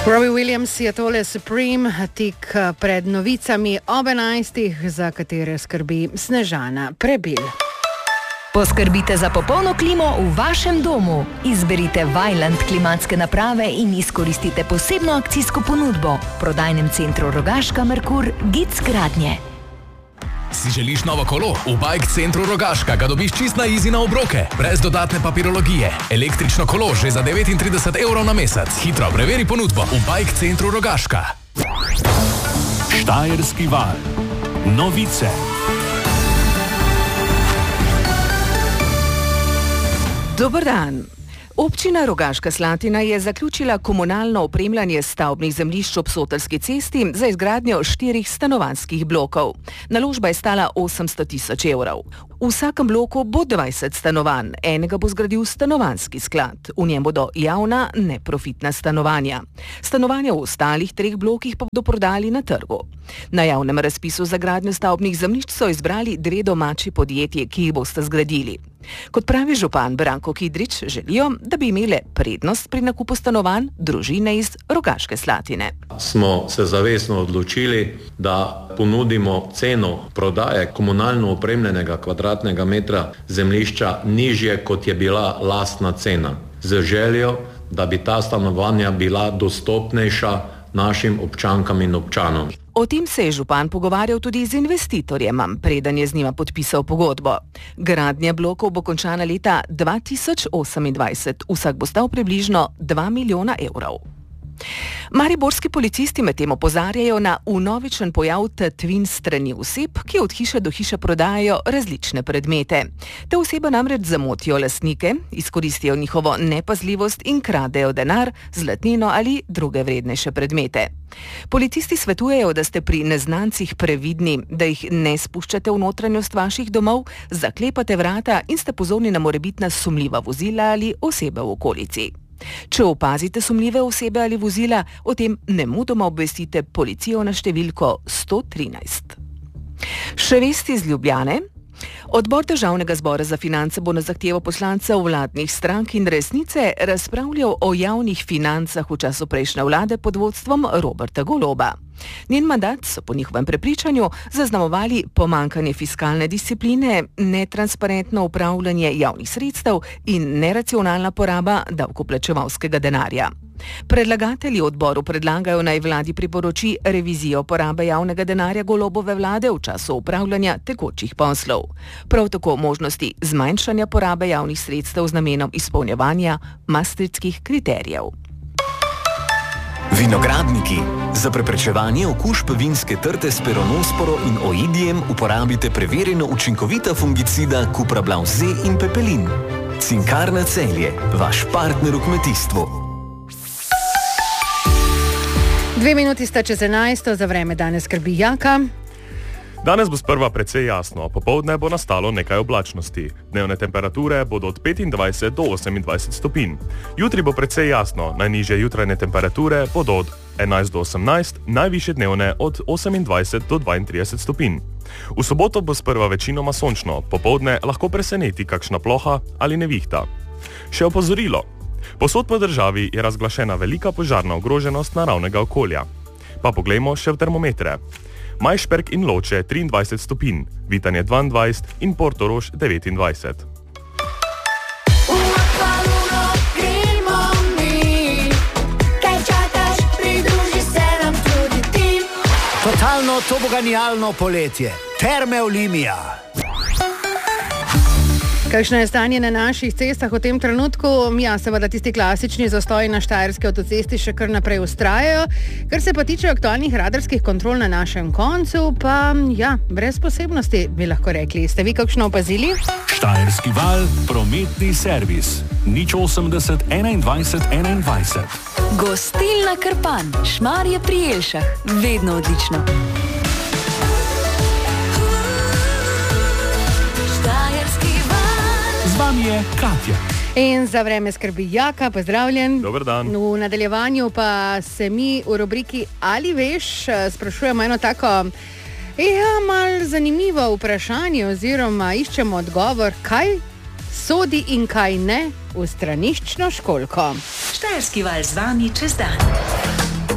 Robbie Williams je tole Supreme tik pred novicami ob 11, za katere skrbi Snežana Prebil. Poskrbite za popolno klimo v vašem domu. Izberite Vaillant klimatske naprave in izkoristite posebno akcijsko ponudbo. V prodajnem centru Rogaška Merkur Gic Gradnje. Si želiš novo kolo? V Bike centru Rogaška ga dobiš čist na easy na obroke, brez dodatne papirologije. Električno kolo že za 39 evrov na mesec. Hitro preveri ponudbo v Bike centru Rogaška. Štajerski val. Novice. Dober dan. Občina Rogaška Slatina je zaključila komunalno opremljanje stavbnih zemljišč ob Soteljski cesti za izgradnjo 4 stanovanjskih blokov. Naložba je stala 800 000 evrov. V vsakem bloku bo 20 stanovanj, enega bo zgradil stanovanjski sklad. V njem bodo javna, neprofitna stanovanja. Stanovanja v ostalih 3 blokih pa bodo prodali na trgu. Na javnem razpisu za gradnjo stavbnih zemljišč so izbrali 2 domači podjetji, ki jih boste zgradili. Kot pravi župan Branko Kidrič, želijo, da bi imele prednost pri nakupu stanovanj družine iz Rogaške Slatine. Smo se zavestno odločili, da ponudimo ceno prodaje komunalno opremljenega kvadratnega metra zemljišča nižje, kot je bila lastna cena, z željo, da bi ta stanovanja bila dostopnejša našim občankam in občanom. O tem se je župan pogovarjal tudi z investitorjem, preden je z njima podpisal pogodbo. Gradnja blokov bo končana leta 2028, vsak bo stal približno 2 milijona evrov. Mariborski policisti medtem opozarjajo na vnovičen pojav tatvin strani oseb, ki od hiše do hiše prodajajo različne predmete. Te osebe namreč zamotijo lastnike, izkoristijo njihovo nepazljivost in kradejo denar, zlatnino ali druge vrednejše predmete. Policisti svetujejo, da ste pri neznancih previdni, da jih ne spuščate v notranjost vaših domov, zaklepate vrata in ste pozorni na morebitna sumljiva vozila ali osebe v okolici. Če opazite sumljive osebe ali vozila, o tem nemudoma obvestite policijo na številko 113. Še vesti iz Ljubljane? Odbor Državnega zbora za finance bo na zahtevo poslancev vladnih strank in Resnice razpravljal o javnih financah v času prejšnje vlade pod vodstvom Roberta Goloba. Njen mandat so po njihovem prepričanju zaznamovali pomanjkanje fiskalne discipline, netransparentno upravljanje javnih sredstev in neracionalna poraba davkoplačevalskega denarja. Predlagatelji odboru predlagajo, naj vladi priporoči revizijo porabe javnega denarja Golobove vlade v času upravljanja tekočih poslov. Prav tako možnosti zmanjšanja porabe javnih sredstev z namenom izpolnjevanja maastrichtskih kriterijev. Vinogradniki. Za preprečevanje okužb vinske trte s peronosporo in oidijem uporabite preverjeno učinkovita fungicida Cuprablav Z in Pepelin. Cinkarna Celje, vaš partner v kmetijstvu. 2 minuti sta čez 11, za vreme danes skrbi Jaka. Danes bo sprva precej jasno, popoldne bo nastalo nekaj oblačnosti. Dnevne temperature bodo od 25 do 28 stopinj. Jutri bo precej jasno, najnižje jutranje temperature bodo od 11 do 18, najvišje dnevne od 28 do 32 stopinj. V soboto bo sprva večinoma sončno, popoldne lahko preseneti kakšna ploha ali nevihta. Še opozorilo. Posod po državi je razglašena velika požarna ogroženost naravnega okolja. Pa poglejmo še v termometre. Majšperk in Loče 23 stopinj, Vitanje 22 in Portorož 29. Totalno toboganijalno poletje. Terme Olimia. Kakšno je stanje na naših cestah v tem trenutku? Ja, seveda tisti klasični zastoji na štajerski avtocesti še kar naprej vztrajajo. Kar se pa tiče aktualnih radarskih kontrol na našem koncu, pa ja, brez posebnosti bi lahko rekli. Ste vi kakšno opazili? Štajerski val, prometni servis. 080 21 21. Gostilna Krpan, Šmarje pri Jelšah. Vedno odlično. Z vami je Katja. In za vreme skrbi Jaka, pozdravljen. Dober dan. V nadaljevanju pa se mi v rubriki Ali veš sprašujemo eno tako malo zanimivo vprašanje oziroma iščemo odgovor, kaj sodi in kaj ne v straniščno školjko. Štajerski val z vami čez dan.